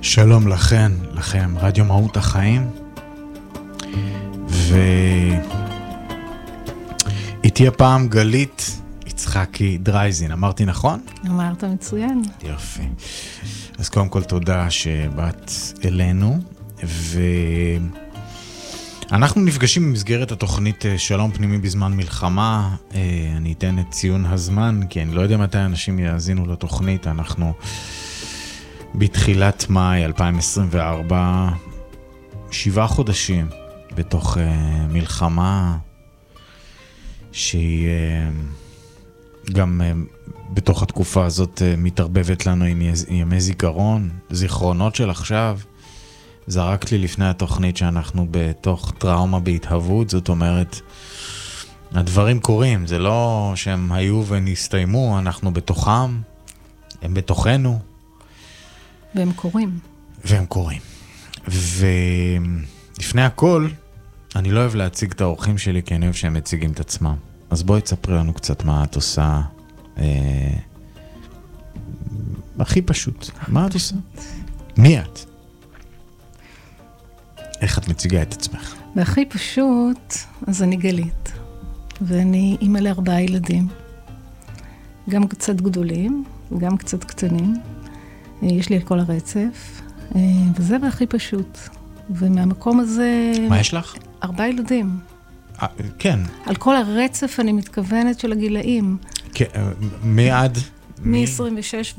שלום לכם, רדיו מהות החיים. ואיתי הפעם גלית יצחקי דרייזין, אמרתי נכון? אמרת מצוין. יופי. אז קודם כל תודה שבאת אלינו, ואנחנו נפגשים במסגרת התוכנית שלום פנימי בזמן מלחמה. אני אתן את ציון הזמן, כי אני לא יודע מתי אנשים יאזינו לתוכנית. אנחנו בתחילת מאי 2024, 7 חודשים בתוך מלחמה שהיא גם בתוך התקופה הזאת מתערבבת לנו עם ימי זיכרון, זיכרונות של עכשיו. זרקת לי לפני התוכנית שאנחנו בתוך טראומה בהתהוות, זאת אומרת, הדברים קורים, זה לא שהם היו ונסתיימו, אנחנו בתוכם, הם בתוכנו. והם קורים. והם קורים. ולפני הכל, אני לא אוהב להציג את האורחים שלי, כי אני אוהב שהם מציגים את עצמם. אז בואי תספרי לנו קצת מה את עושה. הכי פשוט. מה את עושה? מי את? איך את מציגה את עצמך? והכי פשוט, אז אני גלית. ואני אימא ל4 ילדים. גם קצת גדולים, וגם קצת קטנים. יש לי על כל הרצף. וזה והכי פשוט. ומהמקום הזה... מה יש לך? 4 ילדים. כן. על כל הרצף אני מתכוונת של הגילאים. כן, מעד? מ-26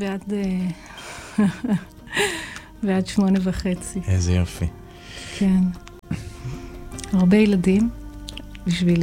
ועד 8.5. איזה יופי. כן. הרבה ילדים בשבילי.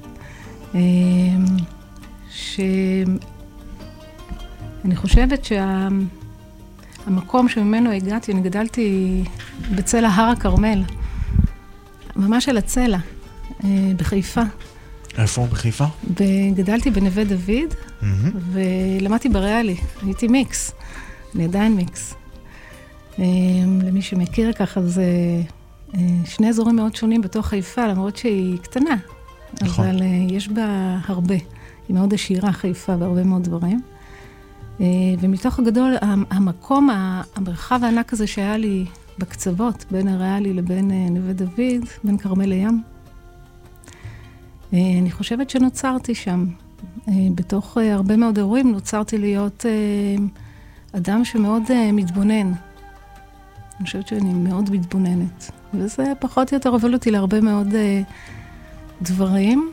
אני חושבת שהמקום שממנו הגעתי, אני גדלתי בצלע הר הכרמל. ממש על הצלע, בחיפה. איפה בחיפה? גדלתי בנווה דוד, ולמדתי בריאלי. הייתי מיקס. אני עדיין מיקס. למי שמכיר ככה, זה 2 אזורים מאוד שונים בתוך חיפה, למרות שהיא קטנה. נכון. אבל יש בה הרבה. היא מאוד עשירה, חיפה, בהרבה מאוד דברים. ומתוך הגדול, המקום, המרחב הענק הזה שהיה לי בקצוות, בין הריאלי לבין נווה דוד, בין כרמל לים, אני חושבת שנוצרתי שם. בתוך הרבה מאוד אירועים נוצרתי להיות אדם שמאוד מתבונן. אני חושבת שאני מאוד מתבוננת. וזה פחות או יותר הוביל אותי להרבה מאוד דברים.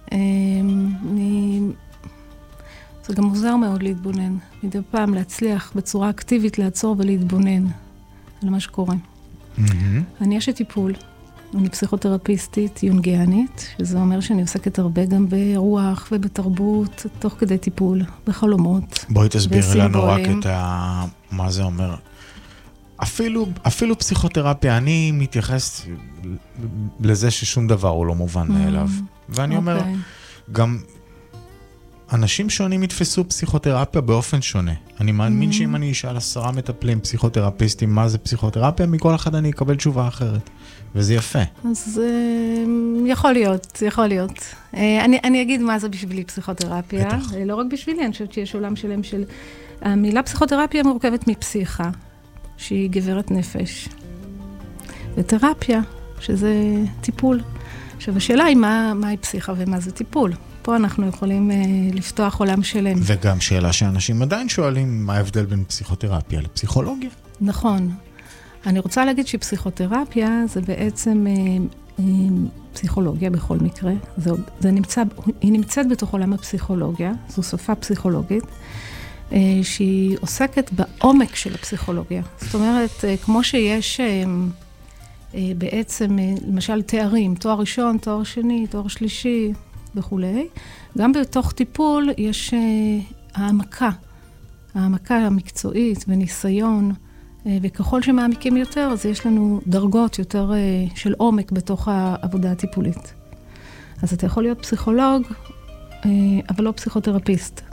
זה גם מוזר מאוד להתבונן. מדי פעם להצליח בצורה אקטיבית לעצור ולהתבונן על מה שקורה. אני אשת טיפול. אני פסיכותרפיסטית יונגיאנית, שזה אומר שאני עוסקת הרבה גם ברוח ובתרבות, תוך כדי טיפול, בחלומות. בואי תסביר לנו רק את מה זה אומר. אפילו פסיכותרפיה, אני מתייחס לזה ששום דבר הוא לא מובן מאליו. ואני אומר, גם אנשים שונים יתפסו פסיכותרפיה באופן שונה. אני מאמין שאם אני אשאל 10 מטפלים פסיכותרפיסטים מה זה פסיכותרפיה, מכל אחד אני אקבל תשובה אחרת. וזה יפה. אז יכול להיות. אני אגיד מה זה בשבילי פסיכותרפיה. בטח. לא רק בשבילי, אני חושבת שיש עולם שלם של... המילה פסיכותרפיה מורכבת מפסיכה, שהיא גברת נפש. ותרפיה, שזה טיפול. עכשיו, השאלה היא מהי פסיכה ומה זה טיפול. פה אנחנו יכולים לפתוח עולם שלם. וגם שאלה שאנשים עדיין שואלים מה ההבדל בין פסיכותרפיה לפסיכולוגיה. נכון. אני רוצה להגיד שפסיכותרפיה זה בעצם פסיכולוגיה בכל מקרה. היא נמצאת בתוך עולם הפסיכולוגיה, זו שפה פסיכולוגית, שהיא עוסקת בעומק של הפסיכולוגיה. זאת אומרת, כמו שיש בעצם, למשל, תארים, תואר ראשון, תואר שני, תואר שלישי וכו'. גם בתוך טיפול יש העמקה המקצועית וניסיון, וככל שמעמיקים יותר, אז יש לנו דרגות יותר של עומק בתוך העבודה הטיפולית. אז אתה יכול להיות פסיכולוג, אבל לא פסיכותרפיסט.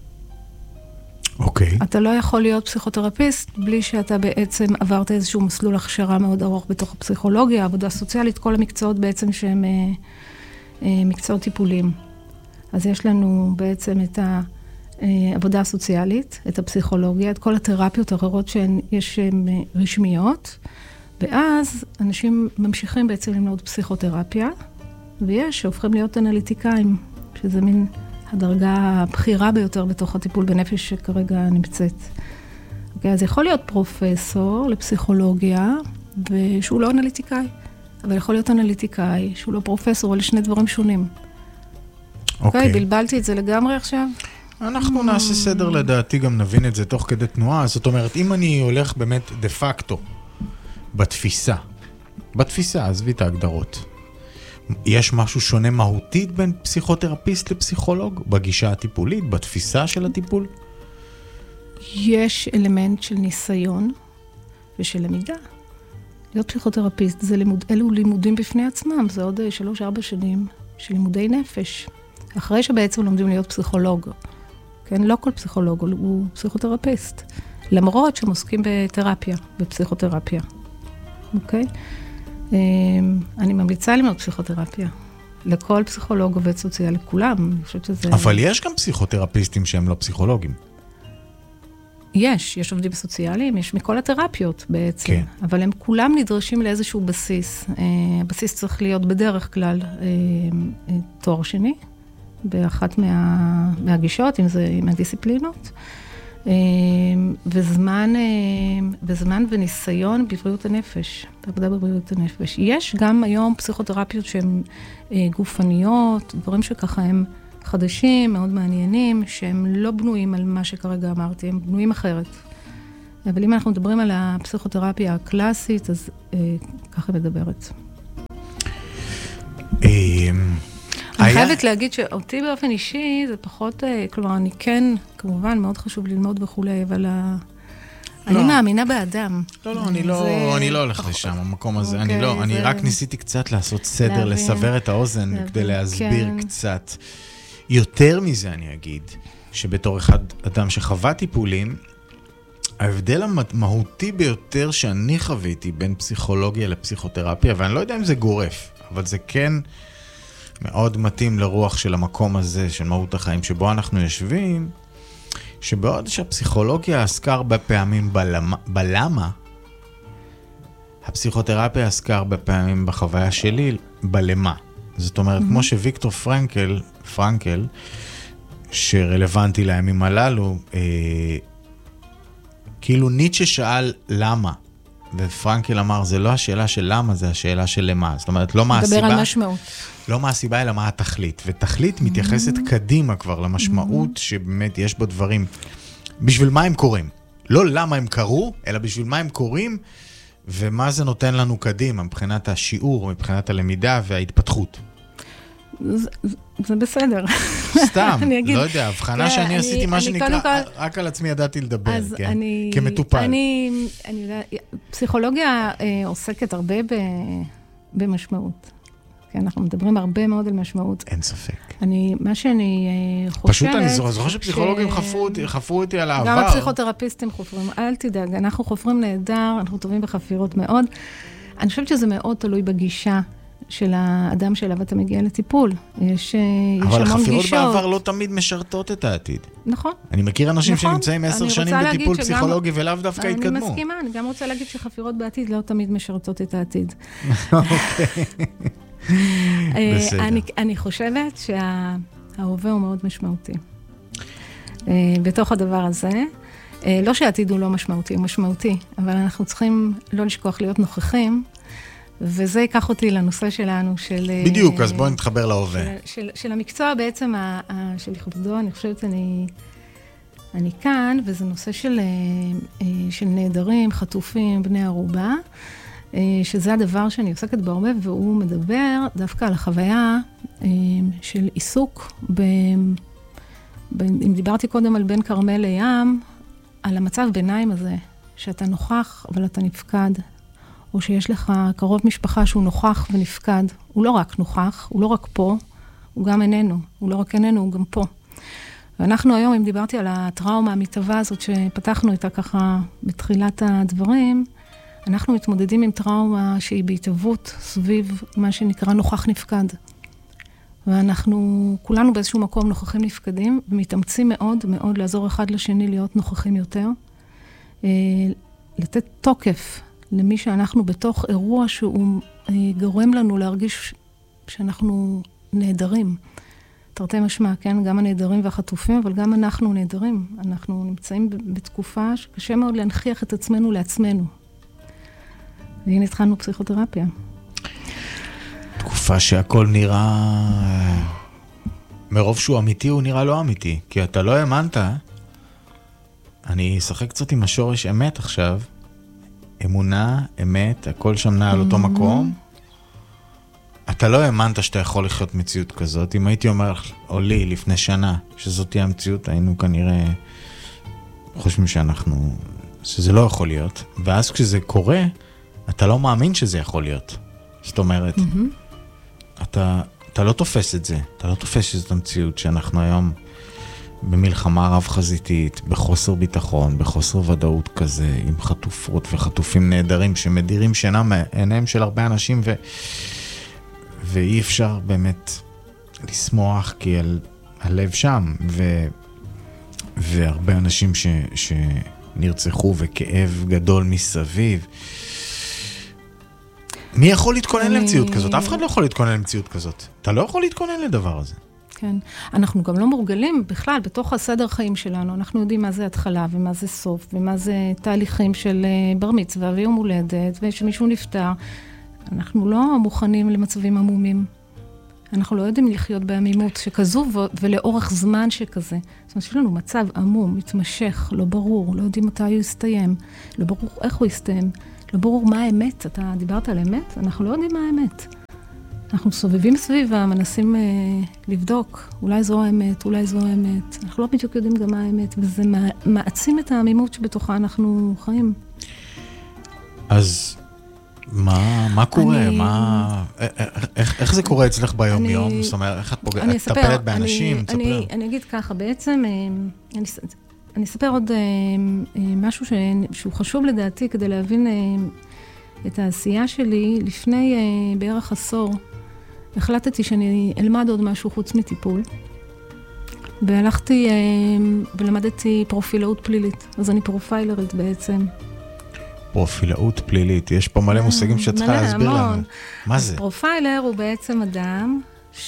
אוקיי. אתה לא יכול להיות פסיכותרפיסט בלי שאתה בעצם עברת איזשהו מסלול הכשרה מאוד ארוך בתוך הפסיכולוגיה, עבודה סוציאלית, כל המקצועות בעצם שהם מקצועות טיפולים. אז יש לנו בעצם את עבודה סוציאלית, את הפסיכולוגיה, את כל התרפיות האחרות שיש רשמיות, ואז אנשים ממשיכים בעצם ללמוד פסיכותרפיה, ויש שהופכים להיות אנליטיקאים, שזה מין הדרגה הבכירה ביותר בתוך הטיפול בנפש שכרגע נמצאת. אוקיי, אז יכול להיות פרופסור לפסיכולוגיה, ושהוא לא אנליטיקאי, אבל יכול להיות אנליטיקאי שהוא לא פרופסור, אלה שני דברים שונים. אוקיי, בלבלתי את זה לגמרי עכשיו? אנחנו נעשה סדר לדעתי, גם נבין את זה תוך כדי תנועה. זאת אומרת, אם אני הולך באמת דה פקטו, בתפיסה, עזבי את ההגדרות. יש משהו שונה מהותית בין פסיכותרפיסט לפסיכולוג? בגישה הטיפולית, בתפיסה של הטיפול? יש אלמנט של ניסיון ושל למידה. להיות פסיכותרפיסט, אלו לימודים בפני עצמם, זה עוד 3-4 שנים של לימודי נפש. אחרי שבעצם לומדים להיות פסיכולוג. כן, לא כל פסיכולוג הוא פסיכותרפיסט. למרות שהם עוסקים בתרפיה, בפסיכותרפיה. אוקיי? אני ממליצה ללמוד פסיכותרפיה. לכל פסיכולוג עובד סוציאלי, לכולם. אני חושבת שזה... אבל יש גם פסיכותרפיסטים שהם לא פסיכולוגים. יש עובדים סוציאליים, יש מכל התרפיות בעצם. כן. אבל הם כולם נדרשים לאיזשהו בסיס. הבסיס צריך להיות בדרך כלל תואר שני, באחת מהגישות, אם זה מהדיסציפלינות. וזמן וניסיון בבריאות הנפש, בעבודה בבריאות הנפש. יש גם היום פסיכותרפיות שהן גופניות, דברים שככה הם חדשים, מאוד מעניינים, שהם לא בנויים על מה שכרגע אמרתי, הם בנויים אחרת. אבל אם אנחנו מדברים על הפסיכותרפיה הקלאסית, אז ככה מדברת. אני חייבת להגיד שאותי באופן אישי זה פחות, כלומר, אני כן, כמובן, מאוד חשוב ללמוד וכולי, אבל אני מאמינה באדם. אני לא הולך לשם, המקום הזה, אני רק ניסיתי קצת לעשות סדר, לסבר את האוזן, כדי להסביר קצת. יותר מזה אני אגיד, שבתור אדם שחווה טיפולים, ההבדל המהותי ביותר שאני חוויתי בין פסיכולוגיה לפסיכותרפיה, ואני לא יודע אם זה גורף, אבל זה כן מאוד מתאים לרוח של המקום הזה, של מהות החיים שבו אנחנו יושבים, שבעוד שהפסיכולוגיה עסקה הרבה פעמים בלמה, הפסיכותרפיה עסקה הרבה פעמים בחוויה שלי בלמה. זאת אומרת, כמו שוויקטור פרנקל, שרלוונטי לימים הללו, כאילו ניטשה שאל למה, ופרנקל אמר, זה לא השאלה של למה, זה השאלה של למה. זאת אומרת, לא מה הסיבה. מדבר על משמעות. לא מה הסיבה, אלא מה התכלית. ותכלית מתייחסת קדימה כבר למשמעות, שבאמת יש בו דברים. בשביל מה הם קורים? לא למה הם קרו, אלא בשביל מה הם קורים, ומה זה נותן לנו קדימה, מבחינת השיעור, מבחינת הלמידה וההתפתחות. זה בסדר. סתם, לא יודע, הבחנה שאני עשיתי מה שנקרא, רק על עצמי ידעתי לדבר, כמטופל. פסיכולוגיה עוסקת הרבה במשמעות. אנחנו מדברים הרבה מאוד על משמעות. אין ספק. מה שאני חושבת... פשוט אני זוכר שפסיכולוגים חפרו אותי על העבר. גם הפסיכותרפיסטים חופרים, אל תדאג, אנחנו חופרים נהדר, אנחנו טובים בחפירות מאוד. אני חושבת שזה מאוד תלוי בגישה של האדם שאליו אתה מגיע לטיפול. יש המון גישות. אבל החפירות בעבר לא תמיד משרתות את העתיד. נכון. אני מכיר אנשים שנמצאים 10 שנים בטיפול פסיכולוגי ולאו דווקא התקדמו. אני מסכימה, אני גם רוצה להגיד שחפירות בעתיד לא תמיד משרתות את העתיד. אוקיי. אני חושבת שההווה הוא מאוד משמעותי. בתוך הדבר הזה, לא שהעתיד הוא לא משמעותי, הוא משמעותי, אבל אנחנו צריכים לא לשכוח להיות נוכחים, וזה ייקח אותי לנושא שלנו של... בדיוק, אז בואו נתחבר להווה. של המקצוע בעצם, של לכבודו, אני חושבת אני כאן, וזה נושא של נעדרים, חטופים, בני ערובה, שזה הדבר שאני עוסקת בו הרבה, והוא מדבר דווקא על החוויה של עיסוק, אם דיברתי קודם על בין כרמל לים, על המצב ביניים הזה, שאתה נוכח, אבל אתה נפקד, או שיש לך קרוב משפחה שהוא נוכח ונפקד. הוא לא רק נוכח, הוא לא רק פה, הוא גם איננו. הוא לא רק איננו, הוא גם פה. ואנחנו היום, אם דיברתי על הטראומה המתהווה הזאת שפתחנו איתה ככה בתחילת הדברים, אנחנו מתמודדים עם טראומה שהיא בהתהוות סביב מה שנקרא נוכח נפקד. ואנחנו כולנו באיזשהו מקום נוכחים נפקדים, ומתאמצים מאוד מאוד לעזור אחד לשני להיות נוכחים יותר. לתת תוקף למי שאנחנו בתוך אירוע שהוא גורם לנו להרגיש שאנחנו נהדרים. תרתי משמע, כן? גם הנהדרים והחטופים, אבל גם אנחנו נהדרים. אנחנו נמצאים בתקופה שקשה מאוד להנכיח את עצמנו לעצמנו. והנה התחלנו פסיכותרפיה. תקופה שהכל נראה... מרוב שהוא אמיתי, הוא נראה לא אמיתי. כי אתה לא האמנת. אני אשחק קצת עם השורש אמת עכשיו. אמונה, אמת, הכל שם נע על אותו מקום. אתה לא האמנת שאתה יכול לחיות מציאות כזאת. אם הייתי אומר, או לי, לפני שנה, שזאת תהיה המציאות, היינו כנראה חושבים שזה לא יכול להיות. ואז כשזה קורה, אתה לא מאמין שזה יכול להיות. זאת אומרת, אתה לא תופס את זה. אתה לא תופס שזאת המציאות שאנחנו היום במלחמה רב חזיתית, בחוסר ביטחון, בחוסר ודאות כזה, עם חטופות וחטופים נהדרים שמדירים שינה מעיניהם של הרבה אנשים ואי אפשר באמת לשמוח כי הלב שם והרבה אנשים שנרצחו וכאב גדול מסביב. מי יכול להתכונן למציאות כזאת? אף אחד לא יכול להתכונן למציאות כזאת. אתה לא יכול להתכונן לדבר הזה. כן. אנחנו גם לא מורגלים בכלל בתוך הסדר חיים שלנו. אנחנו יודעים מה זה התחלה ומה זה סוף ומה זה תהליכים של בר מצווה ויום הולדת ושמישהו נפטר. אנחנו לא מוכנים למצבים עמומים. אנחנו לא יודעים לחיות בעמימות שכזו ולאורך זמן שכזה. זאת אומרת, יש לנו מצב עמום, מתמשך, לא ברור, לא יודעים מתי הוא יסתיים, לא ברור איך הוא יסתיים, לא ברור מה האמת. אתה דיברת על אמת? אנחנו לא יודעים מה האמת. אנחנו סובבים סביבה, מנסים לבדוק, אולי זו האמת, אולי זו האמת. אנחנו לא בדיוק יודעים גם מה האמת, וזה מעצים את העמימות שבתוכה אנחנו חיים. אז מה קורה? איך זה קורה אצלך ביום יום? זאת אומרת, איך את מטפלת באנשים? אני אגיד ככה, בעצם, אני אספר עוד משהו שהוא חשוב לדעתי כדי להבין את העשייה שלי. לפני בערך עשור, החלטתי שאני אלמד עוד משהו חוץ מטיפול, והלכתי ולמדתי פרופילאות פלילית. אז אני פרופיילרית בעצם. פרופילאות פלילית, יש פה מלא מושגים שצריכה להסביר לנו. מה זה? פרופיילר הוא בעצם אדם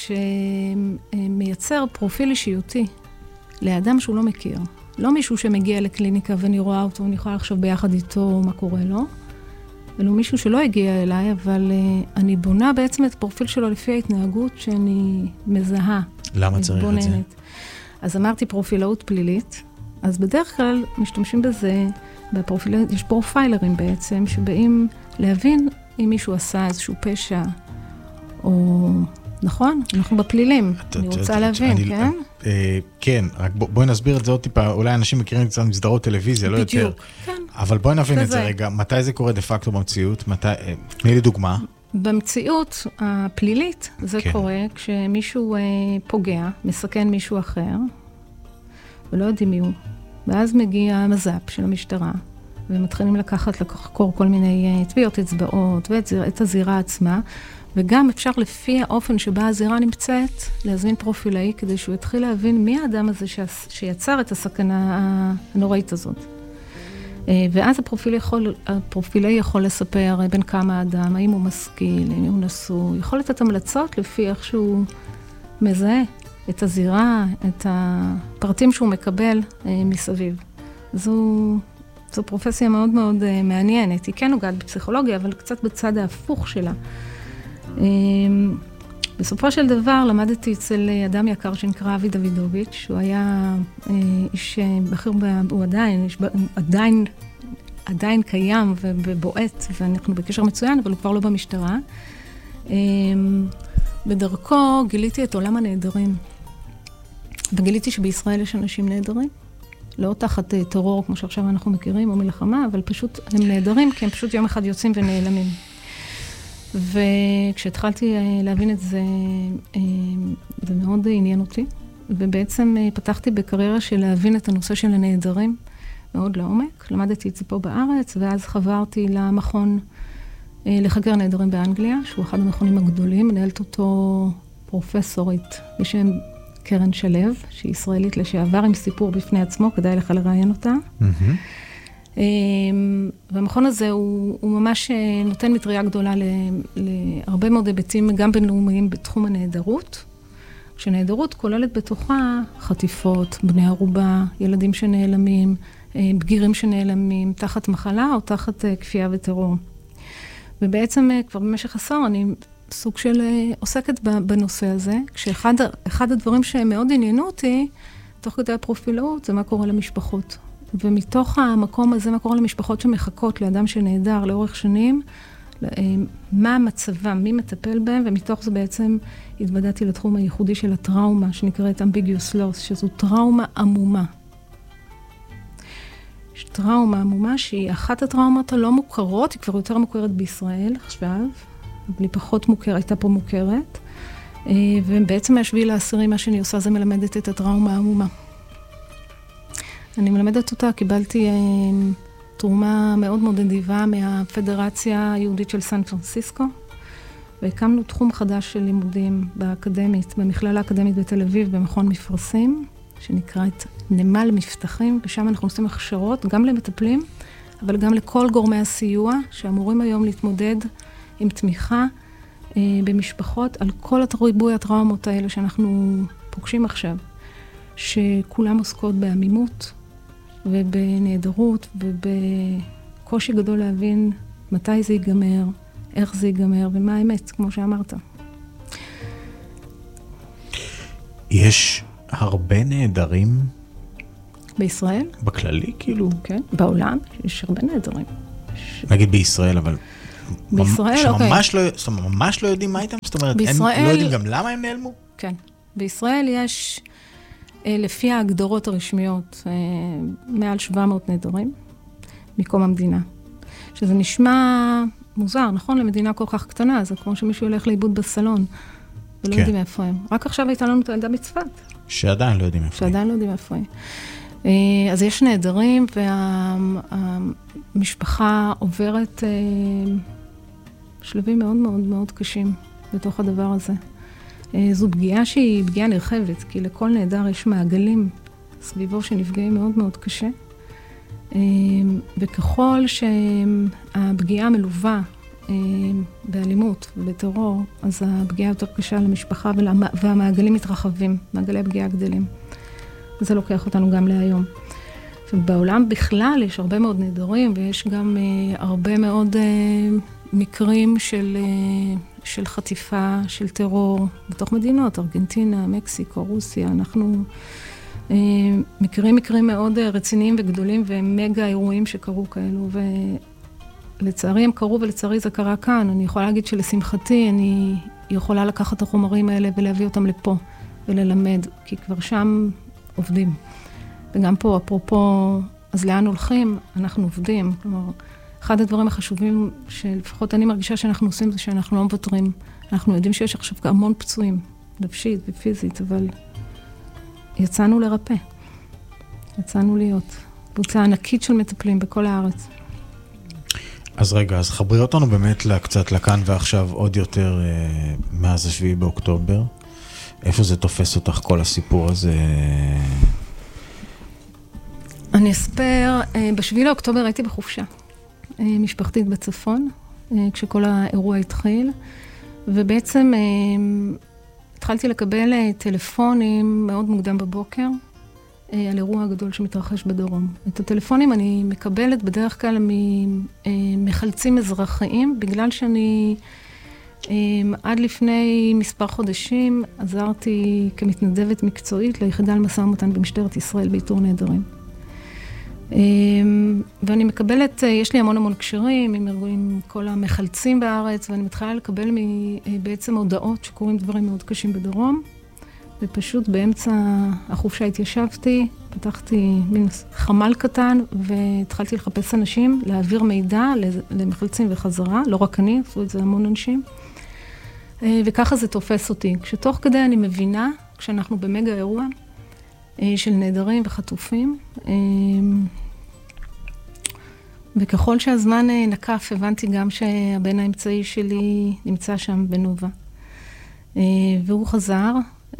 שמייצר פרופיל אישיותי לאדם שהוא לא מכיר. לא מישהו שמגיע לקליניקה ואני רואה אותו ואני יכולה לחשוב ביחד איתו מה קורה לו, אלא מישהו שלא הגיע אליי, אבל אני בונה בעצם את הפרופיל שלו לפי ההתנהגות שאני מזהה. למה צריך את זה? אז אמרתי פרופילאות פלילית, אז בדרך כלל משתמשים בזה, יש פרופיילרים בעצם, שבאים להבין אם מישהו עשה איזשהו פשע, או נכון? אנחנו בפלילים, אני רוצה להבין, כן? כן, רק בואי נסביר את זה עוד טיפה, אולי אנשים מכירים קצת מסדרות טלוויזיה, לא יותר. בדיוק, כן. אבל בואי נבין את זה רגע, מתי זה קורה דה פקטו במציאות? תני לי דוגמה. במציאות הפלילית זה קורה כשמישהו פוגע, מסכן מישהו אחר, ולא יודעים מי הוא. ואז מגיע המז"פ של המשטרה, ומתחילים לחקור כל מיני טביעות אצבעות, ואת הזירה עצמה, וגם אפשר לפי האופן שבה הזירה נמצאת, להזמין פרופילאי, כדי שהוא יתחיל להבין מי האדם הזה שיצר את הסכנה הנוראית הזאת. ואז הפרופילאי יכול לספר בין כמה אדם, האם הוא משכיל, האם הוא נשוי, יכול לתת המלצות לפי איך שהוא מזהה את הזירה, את הפרטים שהוא מקבל מסביב. זו פרופסיה מאוד מאוד מעניינת. היא כן נוגעת בפסיכולוגיה, אבל קצת בצד ההפוך שלה. בסופו של דבר למדתי אצל אדם יקר שנקרא אבי דוידוביץ', שהוא היה איש בכיר, הוא עדיין קיים ובועט, ואנחנו בקשר מצוין, אבל הוא כבר לא במשטרה. בדרכו גיליתי את עולם הנהדרים, וגיליתי שבישראל יש אנשים נהדרים, לא תחת טרור כמו שעכשיו אנחנו מכירים, או מלחמה, אבל פשוט הם נהדרים, כי הם פשוט יום אחד יוצאים ונעלמים. וכשהתחלתי להבין את זה, זה מאוד עניין אותי, ובעצם פתחתי בקריירה של להבין את הנושא של הנהדרים מאוד לעומק. למדתי את זה פה בארץ, ואז חברתי למכון לחקר נהדרים באנגליה, שהוא אחד המכונים הגדולים, מנהלת אותו פרופסורית בשם קרן שלב, שהיא ישראלית לשעבר עם סיפור בפני עצמו, כדאי לך לראיין אותה. והמכון הזה הוא ממש נותן מטריה גדולה להרבה מאוד היבטים, גם בינלאומיים בתחום הנהדרות. כשנהדרות כוללת בתוכה חטיפות, בני ערובה, ילדים שנעלמים, בגירים שנעלמים, תחת מחלה או תחת כפייה וטרור. ובעצם כבר במשך עשור אני סוג של עוסקת בנושא הזה, כשאחד הדברים שמאוד עניינו אותי, תוך כדי הפרופילאות, זה מה קורה למשפחות. ומתוך המקום הזה, מה קורה למשפחות שמחכות לאדם שנהדר לאורך שנים, מה מצבם, מי מטפל בהם, ומתוך זה בעצם התוודעתי לתחום הייחודי של הטראומה, שנקראת ambiguous loss, שזו טראומה עמומה. טראומה עמומה שהיא אחת הטראומות הלא מוכרות, היא כבר יותר מוכרת בישראל עכשיו, אבל היא פחות מוכרת, הייתה פה מוכרת, ובעצם מהשביעי לעשירי מה שאני עושה זה מלמדת את הטראומה העמומה. אני מלמדת אותה, קיבלתי תרומה מאוד מאוד נדיבה מהפדרציה היהודית של סן פרנסיסקו, והקמנו תחום חדש של לימודים באקדמית, במכללה האקדמית בתל אביב, במכון מפרשים, שנקרא את נמל מבטחים, ושם אנחנו עושים הכשרות גם למטפלים, אבל גם לכל גורמי הסיוע, שאמורים היום להתמודד עם תמיכה במשפחות, על כל ריבוי הטראומות האלה שאנחנו פוגשים עכשיו, שכולם עוסקות בעמימות, ובנהדרות, ובקושי גדול להבין מתי זה ייגמר, איך זה ייגמר, ומה האמת, כמו שאמרת. יש הרבה נהדרים? בישראל? בכללי, כאילו? כן, בעולם יש הרבה נהדרים. נגיד בישראל, אבל... בישראל, אוקיי. שממש לא יודעים מה איתם? זאת אומרת, בישראל... הם לא יודעים גם למה הם נעלמו? כן. בישראל יש... לפי ההגדרות הרשמיות, מעל 700 נהדרים מקום המדינה. שזה נשמע מוזר, נכון? למדינה כל כך קטנה, זה כמו שמישהו הולך לאיבוד בסלון, ולא יודעים איפה הם. רק עכשיו הייתה לנו את הילדה מצפת. שעדיין לא יודעים איפה הם. שעדיין לא יודעים איפה הם. אז יש נהדרים, והמשפחה עוברת שלבים מאוד מאוד מאוד קשים בתוך הדבר הזה. זו פגיעה שהיא פגיעה נרחבת, כי לכל נהדר יש מעגלים סביבו שנפגעים מאוד מאוד קשה. וככל שהפגיעה מלווה באלימות ובטרור, אז הפגיעה יותר קשה למשפחה והמעגלים מתרחבים, מעגלי הפגיעה גדלים. וזה לוקח אותנו גם להיום. ובעולם בכלל יש הרבה מאוד נהדרים, ויש גם הרבה מאוד מקרים של חטיפה, של טרור, בתוך מדינות, ארגנטינה, מקסיקו, רוסיה. אנחנו מכירים מקרים מאוד רציניים וגדולים ומגה אירועים שקרו כאלו, ולצערי הם קרו ולצערי זה קרה כאן. אני יכולה להגיד שלשמחתי אני יכולה לקחת את החומרים האלה ולהביא אותם לפה וללמד, כי כבר שם עובדים. וגם פה, אפרופו, אז לאן הולכים? אנחנו עובדים. כלומר, אחד הדברים החשובים שלפחות אני מרגישה שאנחנו עושים זה שאנחנו לא מוותרים. אנחנו יודעים שיש עכשיו המון פצועים, נפשית ופיזית, אבל יצאנו לרפא. יצאנו להיות קבוצה ענקית של מטפלים בכל הארץ. אז רגע, אז חברי אותנו באמת קצת לכאן ועכשיו עוד יותר מאז השביעי באוקטובר. איפה זה תופס אותך כל הסיפור הזה? אני אספר, בשביעי לאוקטובר הייתי בחופשה. משפחתית בצפון, כשכל האירוע התחיל, ובעצם התחלתי לקבל טלפונים מאוד מוקדם בבוקר, על אירוע גדול שמתרחש בדרום. את הטלפונים אני מקבלת בדרך כלל ממחלצים אזרחיים, בגלל שאני עד לפני מספר חודשים עזרתי כמתנדבת מקצועית ליחידה למשא ומתן במשטרת ישראל באיתור נהדרים. ואני מקבלת, יש לי המון קשרים עם כל המחלצים בארץ, ואני מתחילה לקבל בעצם הודעות שקורים דברים מאוד קשים בדרום, ופשוט באמצע החופשה התיישבתי, פתחתי מין חמ"ל קטן, והתחלתי לחפש אנשים, להעביר מידע למחלצים וחזרה, לא רק אני, עשו את זה המון אנשים, וככה זה תופס אותי. כשתוך כדי אני מבינה, כשאנחנו במגה אירוע, של נהדרים וחטופים, וככל שהזמן נקף, הבנתי גם שהבן האמצעי שלי נמצא שם בנובה. והוא חזר,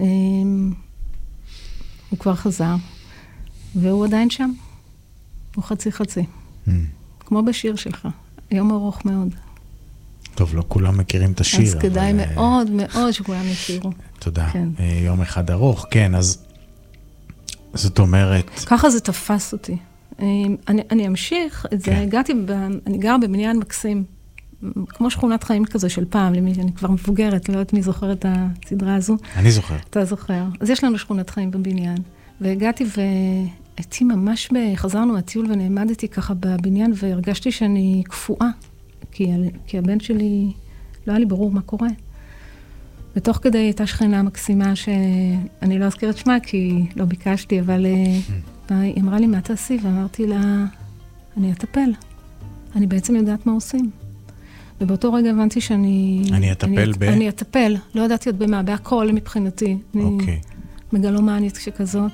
הוא כבר חזר, והוא עדיין שם. הוא חצי. כמו בשיר שלך. יום ארוך מאוד. טוב, לא כולם מכירים את השיר. אז כדאי מאוד מאוד שכולם יכירו. תודה. יום אחד ארוך, כן, אז זאת אומרת... ככה זה תפס אותי. אני אמשיך את זה, אני גר בבניין מקסים, כמו שכונת חיים כזה של פעם, אני כבר מבוגרת, לא יודעת מי זוכר את הסדרה הזו. אני זוכר. אתה זוכר. אז יש לנו שכונת חיים בבניין, והגעתי והייתי ממש חזרנו מהטיול ונעמדתי ככה בבניין, והרגשתי שאני קפואה, כי הבן שלי, לא היה לי ברור מה קורה. ותוך כדי הייתה שכנה מקסימה שאני לא אזכיר את שמה, כי לא ביקשתי, אבל היא אמרה לי, מה תעשי? ואמרתי לה, אני אטפל. אני בעצם יודעת מה עושים. ובאותו רגע הבנתי שאני... אני אטפל. לא ידעתי עוד במה, בהכל מבחינתי. אוקיי. מגלומנית שכזאת.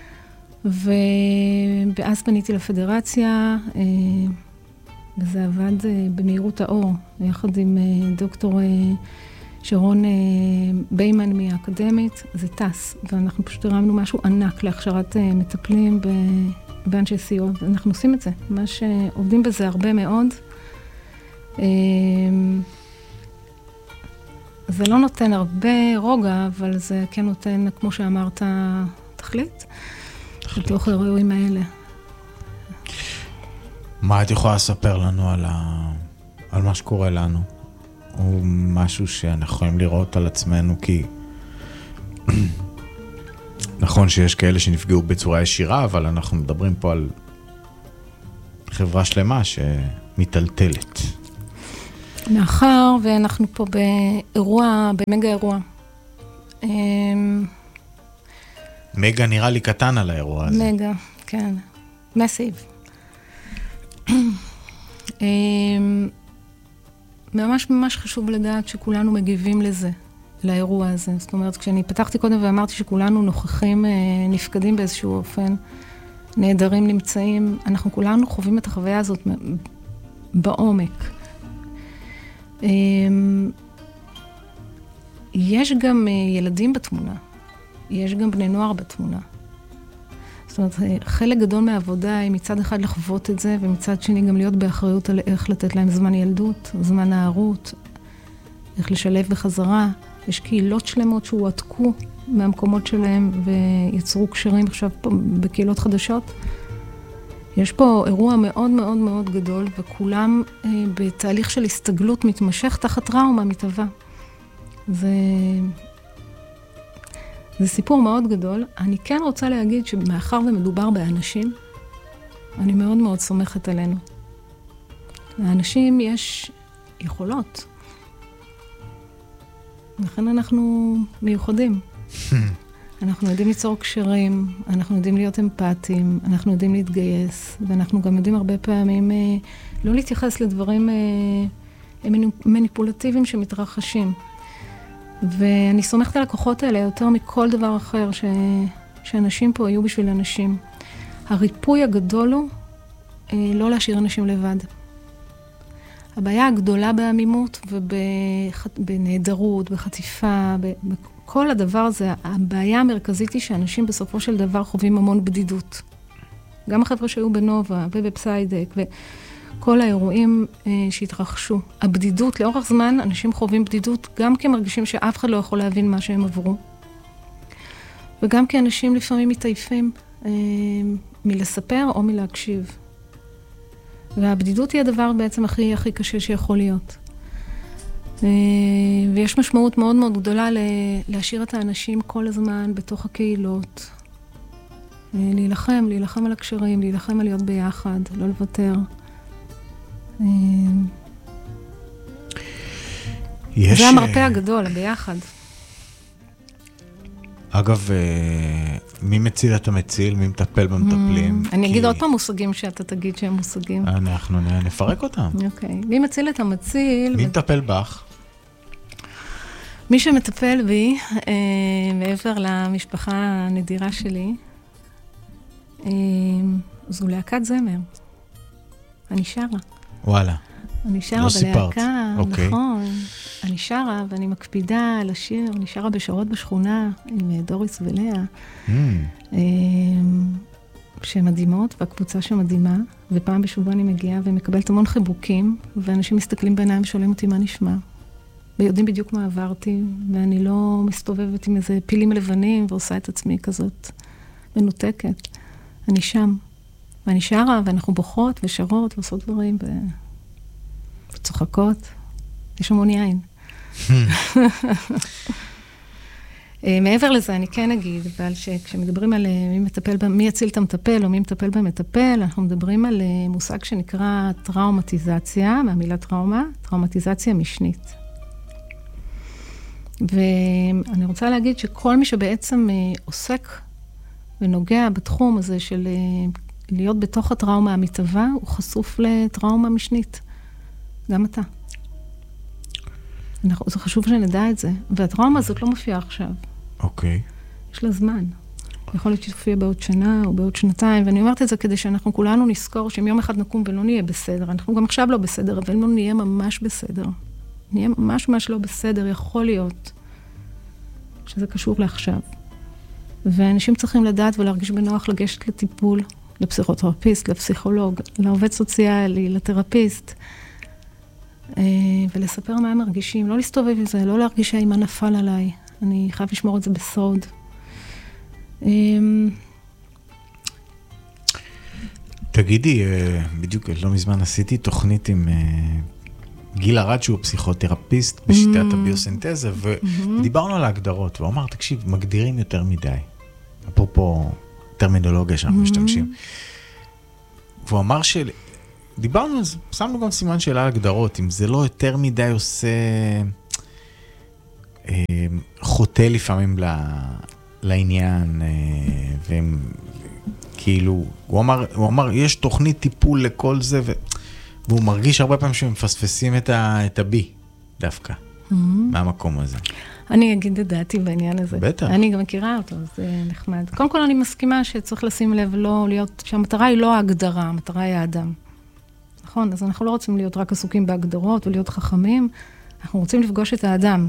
ואז פניתי לפדרציה, וזה עבד במהירות האור, יחד עם דוקטור שרון ביימן מהאקדמית, זה טס, ואנחנו פשוט הרמנו משהו ענק להכשרת מטפלים באנשי סיוע, ואנחנו עושים את זה, ממש עובדים בזה הרבה מאוד. זה לא נותן הרבה רוגע, אבל זה כן נותן, כמו שאמרת, תכלית. בתוך האירועים האלה. מה את יכולה לספר לנו על מה שקורה לנו? או משהו שאנחנו יכולים לראות על עצמנו, כי נכון שיש כאלה שנפגעו בצורה ישירה, אבל אנחנו מדברים פה על חברה שלמה שמטלטלת. מאחר ואנחנו פה באירוע, במגה אירוע. מגה נראה לי קטן על האירוע הזה. מגה, כן. מסיב. ממש חשוב לדעת שכולנו מגיבים לזה, לאירוע הזה. זאת אומרת, כשאני פתחתי קודם ואמרתי שכולנו נוכחים, נפקדים באיזשהו אופן, נהדרים נמצאים, אנחנו כולנו חווים את החוויה הזאת בעומק. יש גם ילדים בתמונה. יש גם בני נוער בתמונה. זאת אומרת, חלק גדול מהעבודה היא מצד אחד לחוות את זה, ומצד שני גם להיות באחריות על איך לתת להם זמן ילדות, זמן נערות, איך לשלב בחזרה. יש קהילות שלמות שהועתקו מהמקומות שלהם ויצרו קשרים עכשיו פה בקהילות חדשות. יש פה אירוע מאוד מאוד מאוד גדול, וכולם בתהליך של הסתגלות מתמשך תחת טראומה מתהווה. זה סיפור מאוד גדול. אני כן רוצה להגיד שמאחר ומדובר באנשים, אני מאוד מאוד סומכת עלינו. לאנשים יש יכולות. לכן אנחנו מיוחדים. אנחנו יודעים ליצור קשרים, אנחנו יודעים להיות אמפתיים, אנחנו יודעים להתגייס, ואנחנו גם יודעים הרבה פעמים לא להתייחס לדברים מניפולטיביים שמתרחשים. ואני סומכת על הכוחות האלה יותר מכל דבר אחר שאנשים פה היו בשביל אנשים. הריפוי הגדול הוא לא להשאיר אנשים לבד. הבעיה הגדולה בעמימות ובנהדרות, בחטיפה, בכל הדבר הזה, הבעיה המרכזית היא שאנשים בסופו של דבר חווים המון בדידות. גם החבר'ה שהיו בנובה ובפסיידק וכל האירועים שהתרחשו. הבדידות, לאורך זמן אנשים חווים בדידות גם כי מרגישים שאף אחד לא יכול להבין מה שהם עברו. וגם כי אנשים לפעמים מתעייפים מלספר או מלהקשיב. והבדידות היא הדבר בעצם הכי קשה שיכול להיות. ויש משמעות מאוד מאוד גדולה להשאיר את האנשים כל הזמן בתוך הקהילות. להילחם על הקשרים, להילחם על להיות ביחד, לא לוותר. זה המרפא הגדול, ביחד. אגב, מי מציל את המציל, מי מטפל במטפלים? אני אגיד עוד פעם מושגים שאתה תגיד שהם מושגים. אנחנו נפרק אותם. אוקיי. מי מציל את המציל? מי מטפל בך? מי שמטפל בי, מעבר למשפחה הנדירה שלי, זו להקת זמר. אני שרה. וואלה. אני שרה בלהקה, נכון. אני אני שרה, ואני מקפידה על השיר, אני שרה בשעות בשכונה עם דוריס ולאה, שהן מדהימות, והקבוצה שמדהימה, ופעם בשבוע אני מגיעה ומקבלת המון חיבוקים, ואנשים מסתכלים בעיניים ושואלים אותי מה נשמע. ויודעים בדיוק מה עברתי, ואני לא מסתובבת עם איזה פילים לבנים, ועושה את עצמי כזאת מנותקת. אני שם, ואני שרה, ואנחנו בוכות ושרות, ועושות דברים, וצוחקות. יש המון יין. מעבר לזה, אני כן אגיד, אבל שכשמדברים על מי יציל את המטפל, או מי מטפל במטפל, אנחנו מדברים על מושג שנקרא טראומטיזציה, מהמילה טראומה, טראומטיזציה משנית. ואני רוצה להגיד שכל מי שבעצם עוסק ונוגע בתחום הזה של להיות בתוך הטראומה המתהווה, הוא חשוף לטראומה משנית. גם אתה. זה חשוב שנדע את זה. והטראומה הזאת לא מופיעה עכשיו. אוקיי. יש לה זמן. יכול להיות שתופיע בעוד שנה או בעוד שנתיים, ואני אומרת את זה כדי שאנחנו כולנו נזכור שאם יום אחד נקום ולא נהיה בסדר, אנחנו גם עכשיו לא בסדר, אבל לא נהיה ממש בסדר. נהיה ממש לא בסדר, יכול להיות שזה קשור לעכשיו. ואנשים צריכים לדעת ולהרגיש בנוח לגשת לטיפול, לפסיכותרפיסט, לפסיכולוג, לעובד סוציאלי, לתרפיסט, ולספר מה הם מרגישים. לא להסתובב עם זה, לא להרגיש שהאימה נפל עליי. אני חייב לשמור את זה בסוד. תגידי, בדיוק לא מזמן עשיתי תוכנית עם גיל ארד, שהוא פסיכותרפיסט בשיטת הביוסינתזה, ודיברנו על ההגדרות, והוא אמר, תקשיב, מגדירים יותר מדי. אפרופו טרמינולוגיה שאנחנו משתמשים. והוא אמר דיברנו על זה, שמנו גם סימן שאלה על הגדרות, אם זה לא יותר מדי עושה, חוטא לפעמים לעניין, וכאילו, הוא אמר, יש תוכנית טיפול לכל זה, והוא מרגיש הרבה פעמים שמפספסים את הבי, דווקא, מהמקום הזה. אני אגיד את דעתי בעניין הזה. בטח. אני גם מכירה אותו, זה נחמד. קודם כל אני מסכימה שצריך לשים לב לא להיות, שהמטרה היא לא ההגדרה, המטרה היא האדם. נכון? אז אנחנו לא רוצים להיות רק עסוקים בהגדרות ולהיות חכמים, אנחנו רוצים לפגוש את האדם.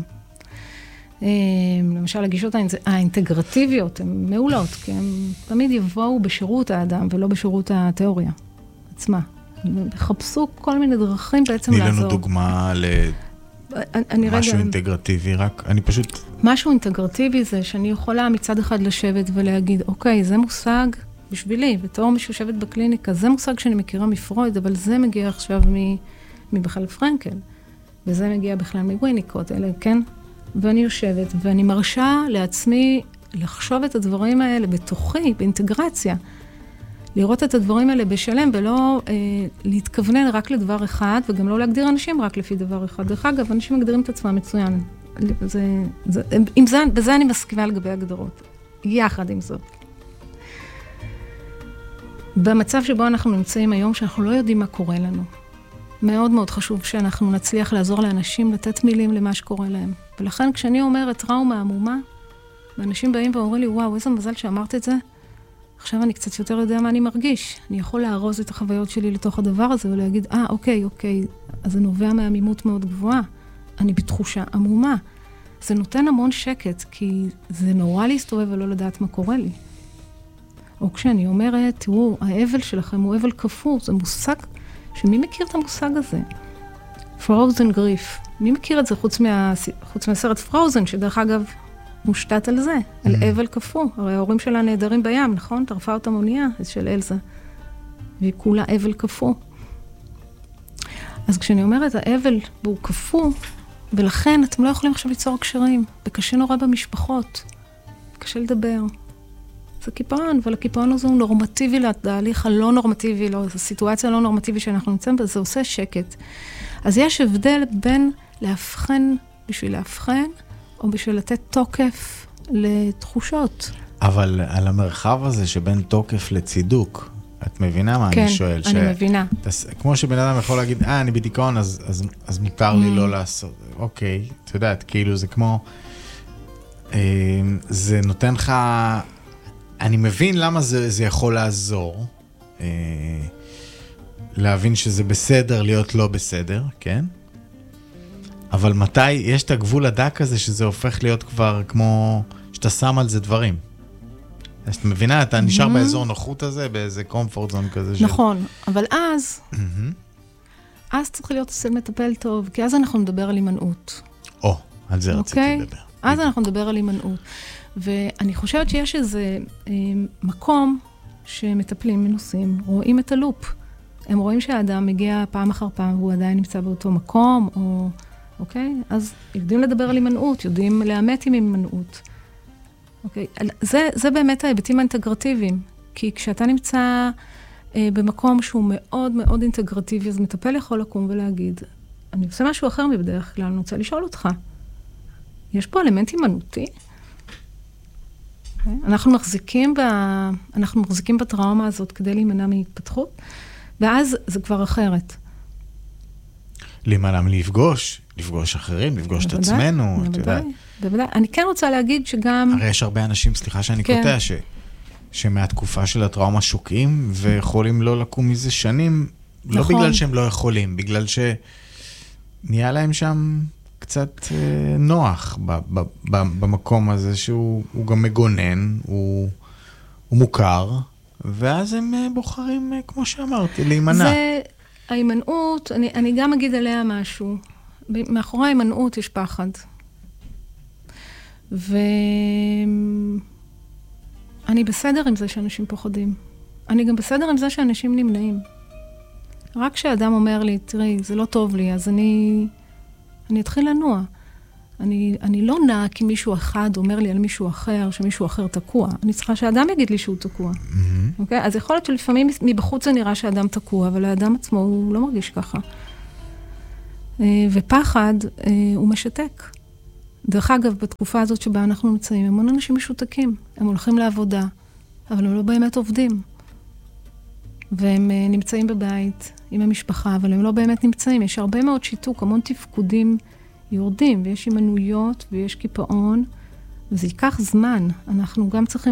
למשל, הגישות האינטגרטיביות הן מעולות, כי הן תמיד יבואו בשירות האדם ולא בשירות התיאוריה עצמה. חפשו כל מיני דרכים בעצם לעזור. תני לנו דוגמה משהו אינטגרטיבי, רק אני פשוט... משהו אינטגרטיבי זה שאני יכולה מצד אחד לשבת ולהגיד, אוקיי, זה מושג בשבילי, בתור מי שיושבת בקליניקה, זה מושג שאני מכירה מפרויד, אבל זה מגיע עכשיו מבכלל פרנקל, וזה מגיע בכלל מוויניקוט, אלה, כן? ואני יושבת, ואני מרשה לעצמי לחשוב את הדברים האלה בתוכי, באינטגרציה, לראות את הדברים האלה בשלם, ולא להתכוונן רק לדבר אחד, וגם לא להגדיר אנשים רק לפי דבר אחד. דרך אגב, אנשים מגדירים את עצמם מצוין. בזה אני מסכימה לגבי הגדרות. יחד עם זאת. במצב שבו אנחנו נמצאים היום, שאנחנו לא יודעים מה קורה לנו. מאוד מאוד חשוב שאנחנו נצליח לעזור לאנשים, לתת מילים למה שקורה להם. ולכן כשאני אומרת טראומה עמומה, ואנשים באים ואומרים לי, וואו, איזה מזל שאמרת את זה, עכשיו אני קצת יותר יודע מה אני מרגיש. אני יכול להרוז את החוויות שלי לתוך הדבר הזה, ולהגיד, אוקיי, אז זה נובע מעמימות מאוד גבוהה. אני בתחושה עמומה. זה נותן המון שקט, כי זה נורא להסתובב ולא לדעת מה קורה לי. או כשאני אומרת, תראו, האבל שלכם הוא אבל כפור, זה מושג, שמי מכיר את המושג הזה? Frozen grief. מי מכיר את זה חוץ מהסרט Frozen, שדרך אגב מושתת על זה, על אבל כפור. הרי ההורים שלה נהדרים בים, נכון? טרפה אותם אונייה, של אלזה. והיא כולה אבל כפור. אז כשאני אומרת, האבל הוא כפור, ולכן אתם לא יכולים עכשיו ליצור קשרים. וקשה נורא במשפחות. קשה לדבר. זה קיפאון, אבל הקיפאון הזה הוא נורמטיבי לתהליך הלא נורמטיבי, לסיטואציה הלא נורמטיבית שאנחנו נמצאים, וזה עושה שקט. אז יש הבדל בין להבחן בשביל להבחן, או בשביל לתת תוקף לתחושות. אבל על המרחב הזה שבין תוקף לצידוק, את מבינה מה אני שואל? כן, אני מבינה. כמו שבן אדם יכול להגיד, אני בדיכאון, אז מותר לי לא לעשות. אוקיי, את יודעת, כאילו זה כמו, זה נותן לך, אני מבין למה זה יכול לעזור, להבין שזה בסדר להיות לא בסדר, כן? אבל מתי יש את הגבול הדק הזה שזה הופך להיות כבר כמו שאתה שם על זה דברים? אז אתה מבינה, אתה נשאר באזור נוחות הזה, באיזה קומפורט זון כזה. נכון, אבל אז צריך להיות אצל מטפל טוב, כי אז אנחנו נדבר על הימנעות. על זה רציתי לדבר. אז אנחנו נדבר על הימנעות. ואני חושבת שיש איזה מקום שמטפלים מנוסים, רואים את הלופ. הם רואים שהאדם מגיע פעם אחר פעם, והוא עדיין נמצא באותו מקום, אוקיי? אז יודעים לדבר על הימנעות, יודעים לאמת עם הימנעות. אוקיי? זה באמת ההיבטים האינטגרטיביים. כי כשאתה נמצא במקום שהוא מאוד מאוד אינטגרטיבי, אז מטפל יכול לקום ולהגיד, אני עושה משהו אחר מבדרך כלל, אני רוצה לשאול אותך. יש פה אלמנט הימנעותי? אנחנו מחזיקים בטראומה הזאת כדי להימנע מהתפתחות, ואז זה כבר אחרת. להימנע מלפגוש אחרים, לפגוש את עצמנו. בוודאי. אני כן רוצה להגיד שגם... הרי יש הרבה אנשים, סליחה שאני קוטע, שמהתקופה של הטראומה שוקעים, ויכולים לא לקום מזה שנים, לא בגלל שהם לא יכולים, בגלל שנהיה להם שם קצת נוח במקום הזה, שהוא גם מגונן, הוא מוכר, ואז הם בוחרים, כמו שאמרתי, להימנע. זה ההימנעות, אני גם אגיד עליה משהו. מאחורי ההימנעות יש פחד. אני בסדר עם זה שאנשים פוחדים. אני גם בסדר עם זה שאנשים נמנעים. רק כשאדם אומר לי, תראי, זה לא טוב לי, אז אני אתחיל לנוע. אני לא נע כי מישהו אחד אומר לי על מישהו אחר, שמישהו אחר תקוע. אני צריכה שהאדם יגיד לי שהוא תקוע. אוקיי? אז יכול להיות שלפעמים מבחוץ זה נראה שהאדם תקוע, אבל האדם עצמו הוא לא מרגיש ככה. ופחד הוא משתק. דרך אגב, בתקופה הזאת שבה אנחנו נמצאים, המון אנשים משותקים. הם הולכים לעבודה, אבל הם לא באמת עובדים. והם נמצאים בבית עם המשפחה, אבל הם לא באמת נמצאים. יש הרבה מאוד שיתוק, המון תפקודים יורדים, ויש הימנעויות, ויש קיפאון, וזה ייקח זמן. אנחנו גם צריכים